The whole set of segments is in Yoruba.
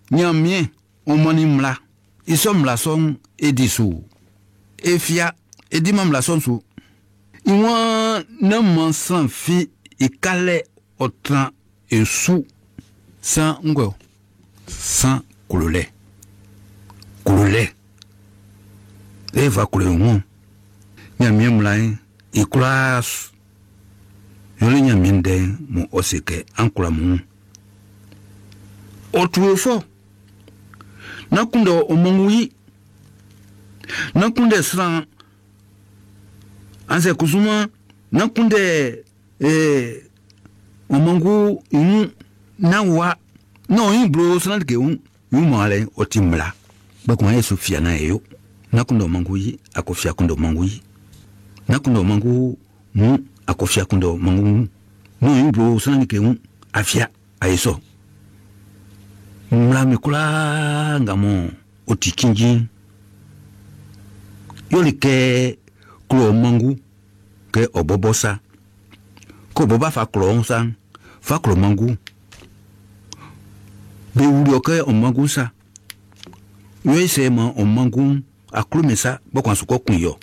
nyamien omonimla isomla son edisu efia edimamla son su iwan naman san fi ikale otran esu san ngo san kulule eva kulungu nyamien mlain iklas yole nyamien de mo osike ankula mu otuefo nakundo omongui nakunde sran anse kusuma nakunde omongu inu nawa no imbro sran ke un yumale otimla bakwa yesu fia na eyo nakundo omongui akofia kundo omongui nakundo omongu mu akofia kundo omongu no imbro sran ke un afia ayeso mla mikula ngamo otikinji yolike klo mangu ke obobosa ko boba fa klo onsa fa klo mangu be wuri ke o mangu sa yo ise ma o mangu aklu mesa bokwan su ko kun yo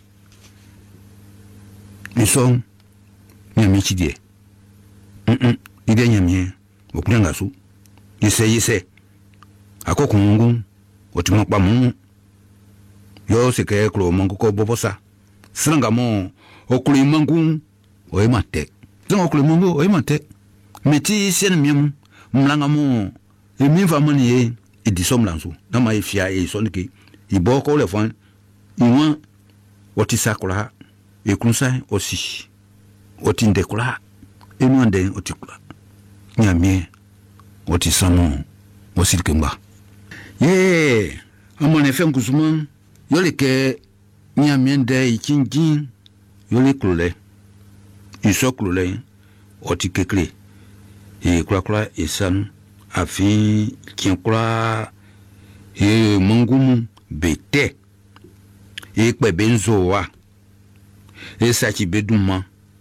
ni so nyami chidie ide nyami okunanga su ise akokungu otimokpa mu yo seke klo mangu ko bobosa sranga mo okuli mangu oimate zan okuli mangu oimate meti sen miam mlanga mo emiva mani e edisom lanzu na mai fia e soniki iboko le fon iwan otisakula e kunsa osi otindekula enwande otikula nyamie otisamo osilkemba ye amone fem kusuma yole ke nyamende ikinjin yole klole iso klole otikekle e kula esan afi kinkula e mangumu bete e pe benzoa e sachi beduma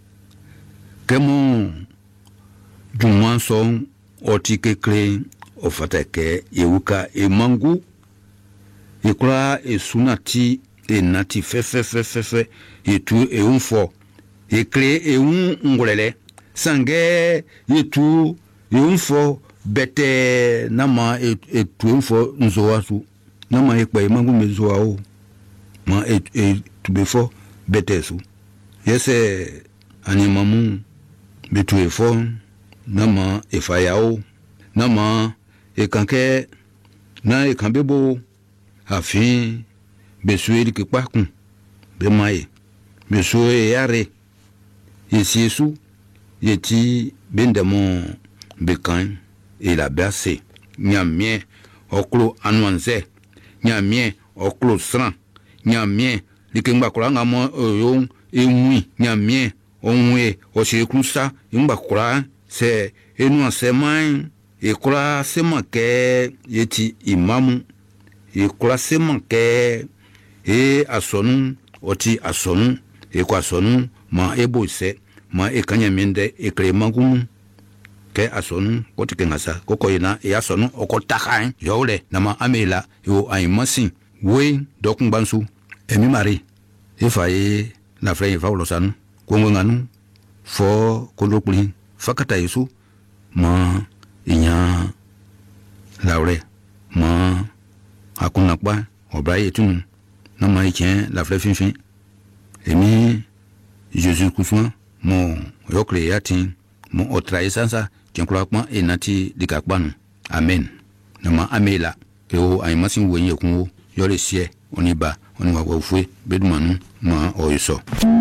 kemo jumwan son otikekle ofatake yewuka e mangu ikura e sunati e nati fe e tu e unfo e kle e un ngolele sange e tu e unfo bete nama e tu unfo nzoa su nama e kwa mangu mezoa o ma e tu befo bete su yese animamu betu e fo nama e fayao nama e kanke na e kambebo afin besueli ke pakun be mai besue yare yesu yeti bendamo bekan e la berse nyamie oklo anwanze nyamie oklo sran nyamie likengba kula ngamo yo enwi nyamie onwe oshekrusa ingba kula se enu asemai ekura sema ke yeti imamu ekura sema ke asonu oti asonu ekwa asonu ma ebo se ma ekanya mende ekre mangunu ke asonu oti kengasa kokoyina asonu okotaka yole na ma amela yo aimasi we dokungbansu emi mari efaye na frey faulosanu kongonganu fo kondokuli fakata yesu ma inya laure ma akuna pa obraye tunu na ma ikien la frère finfin emi Jésus kuswa mo yokre yatin mo otraye sansa tinkula pa enati dikakpanu amen na ma amela yo aimasin wenye kunwo yole sie oniba onwa wofwe bedumanu ma oyiso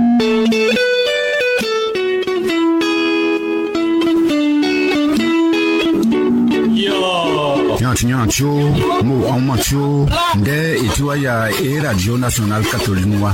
Nyancho, mo amacho, de ituaya e Radio Nacional Católica.